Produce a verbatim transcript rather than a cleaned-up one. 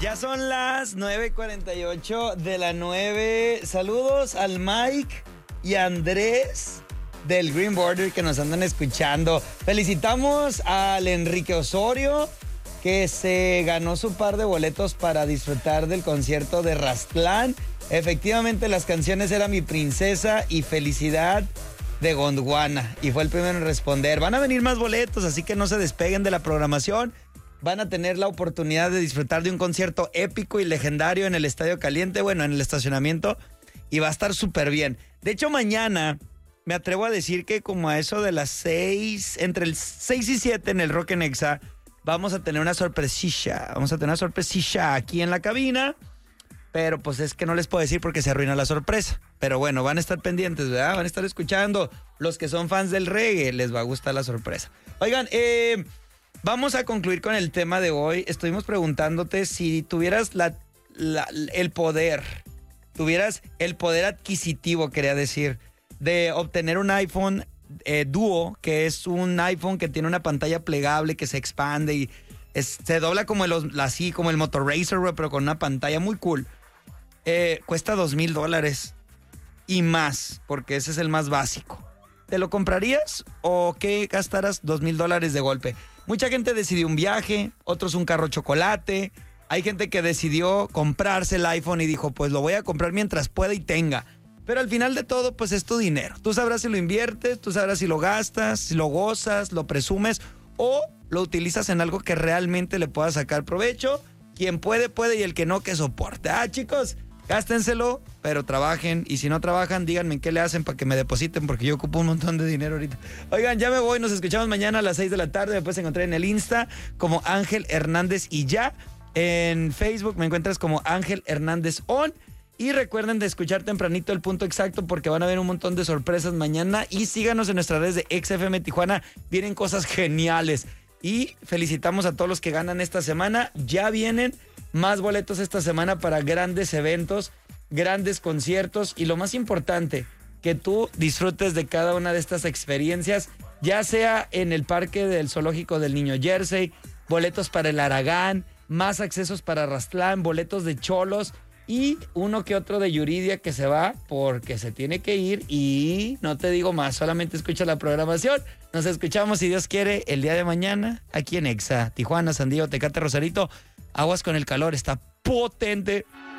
Ya son las nueve cuarenta y ocho de la nueve. Saludos al Mike y a Andrés del Green Border que nos andan escuchando. Felicitamos al Enrique Osorio que se ganó su par de boletos para disfrutar del concierto de Rastlán. Efectivamente, las canciones eran Mi Princesa y Felicidad de Gondwana y fue el primero en responder. Van a venir más boletos, así que no se despeguen de la programación. Van a tener la oportunidad de disfrutar de un concierto épico y legendario en el Estadio Caliente, bueno, en el estacionamiento, y va a estar súper bien. De hecho, mañana me atrevo a decir que como a eso de las seis, entre el seis y siete en el Rock en Exa, vamos a tener una sorpresilla. Vamos a tener una sorpresilla aquí en la cabina, pero pues es que no les puedo decir porque se arruina la sorpresa. Pero bueno, van a estar pendientes, ¿verdad? Van a estar escuchando. Los que son fans del reggae les va a gustar la sorpresa. Oigan, eh... vamos a concluir con el tema de hoy. Estuvimos preguntándote si tuvieras la, la, el poder, tuvieras el poder adquisitivo, quería decir, de obtener un iPhone eh, Duo, que es un iPhone que tiene una pantalla plegable que se expande y es, se dobla como el, así, como el Motorracer, pero con una pantalla muy cool. Eh, cuesta dos mil dólares y más, porque ese es el más básico. ¿Te lo comprarías o qué gastaras dos mil dólares de golpe? Mucha gente decidió un viaje, otros un carro chocolate. Hay gente que decidió comprarse el iPhone y dijo, pues lo voy a comprar mientras pueda y tenga. Pero al final de todo, pues es tu dinero. Tú sabrás si lo inviertes, tú sabrás si lo gastas, si lo gozas, lo presumes o lo utilizas en algo que realmente le pueda sacar provecho. Quien puede, puede y el que no, que soporte. Ah, chicos, gástenselo, pero trabajen. Y si no trabajan, díganme en qué le hacen para que me depositen, porque yo ocupo un montón de dinero ahorita. Oigan, ya me voy, nos escuchamos mañana a las seis de la tarde. Me puedes encontrar en el Insta como Ángel Hernández y ya. En Facebook me encuentras como Ángel Hernández On. Y recuerden de escuchar tempranito el punto exacto porque van a haber un montón de sorpresas mañana. Y síganos en nuestras redes de X F M Tijuana. Vienen cosas geniales. Y felicitamos a todos los que ganan esta semana. Ya vienen más boletos esta semana para grandes eventos, grandes conciertos y lo más importante, que tú disfrutes de cada una de estas experiencias, ya sea en el parque del Zoológico del Niño Jersey, boletos para el Aragán, más accesos para Rastlán, boletos de Cholos y uno que otro de Yuridia que se va porque se tiene que ir y no te digo más, solamente escucha la programación. Nos escuchamos, si Dios quiere, el día de mañana aquí en Exa, Tijuana, San Diego, Tecate, Rosarito. Aguas con el calor, está potente.